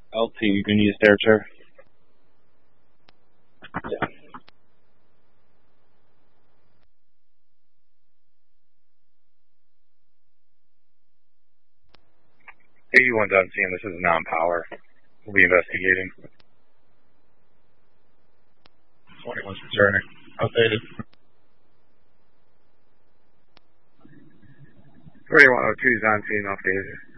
LT, you can use their chair. Yeah. AU1 done seeing this is non-power. We'll be investigating. 21's returning. Outdated. 3102's on scene, updated.